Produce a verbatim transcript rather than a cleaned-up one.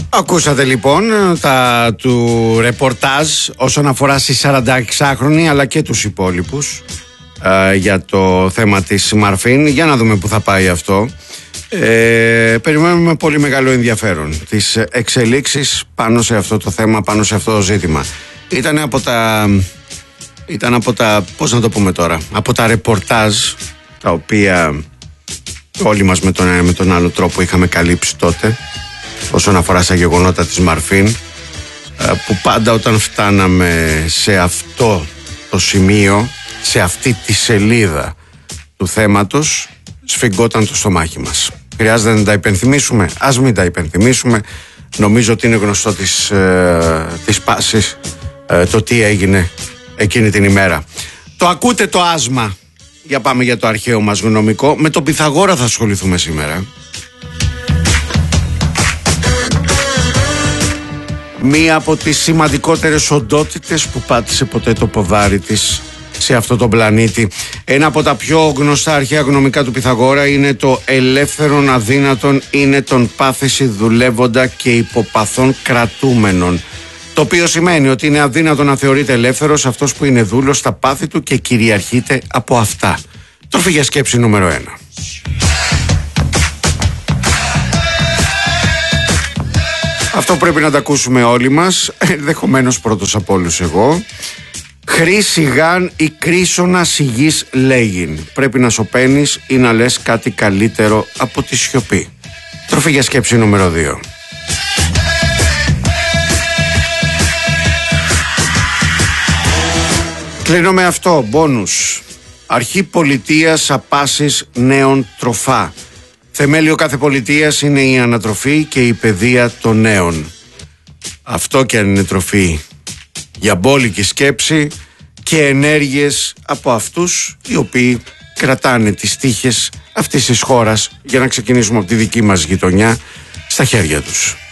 Ακούσατε λοιπόν τα του ρεπορτάζ όσον αφορά στη σαρανταεξάχρονη αλλά και τους υπόλοιπους ε, για το θέμα της Μαρφίν. Για να δούμε που θα πάει αυτό. ε, Περιμένουμε με πολύ μεγάλο ενδιαφέρον τις εξελίξεις πάνω σε αυτό το θέμα, πάνω σε αυτό το ζήτημα. Ήταν από τα, ήταν από τα, πώς να το πούμε τώρα, από τα ρεπορτάζ τα οποία όλοι μας με τον ένα με τον άλλο τρόπο είχαμε καλύψει τότε όσον αφορά στα γεγονότα της Μαρφίν, που πάντα όταν φτάναμε σε αυτό το σημείο, σε αυτή τη σελίδα του θέματος, σφιγγόταν το στομάχι μας. Χρειάζεται να τα υπενθυμίσουμε? Ας μην τα υπενθυμίσουμε. Νομίζω ότι είναι γνωστό της, ε, της πάσης ε, το τι έγινε εκείνη την ημέρα. Το ακούτε το άσμα? Για πάμε για το αρχαίο μας γνωμικό. Με τον Πυθαγόρα θα ασχοληθούμε σήμερα. Μία από τις σημαντικότερες οντότητες που πάτησε ποτέ το ποδάρι της σε αυτό τον πλανήτη. Ένα από τα πιο γνωστά αρχαία γνωμικά του Πυθαγόρα είναι το ελεύθερον αδύνατον είναι τον πάθηση δουλεύοντα και υποπαθών κρατούμενον. Το οποίο σημαίνει ότι είναι αδύνατο να θεωρείται ελεύθερος αυτός που είναι δούλος στα πάθη του και κυριαρχείται από αυτά. Τροφή για σκέψη νούμερο ένα. Αυτό πρέπει να τα ακούσουμε όλοι μας, ενδεχομένως πρώτος από όλους εγώ. Χρήση γαν ή κρίσονα σιγής λέγειν. Πρέπει να σωπαίνεις ή να λες κάτι καλύτερο από τη σιωπή. Τροφή για σκέψη νούμερο δύο. Κλείνω με αυτό, μπόνους. Αρχή πολιτείας απάσης νέων τροφά. Θεμέλιο κάθε πολιτείας είναι η ανατροφή και η παιδεία των νέων. Αυτό και αν είναι τροφή για μπόλικη σκέψη και ενέργειες από αυτούς οι οποίοι κρατάνε τις τύχες αυτής της χώρας για να ξεκινήσουμε από τη δική μας γειτονιά στα χέρια τους.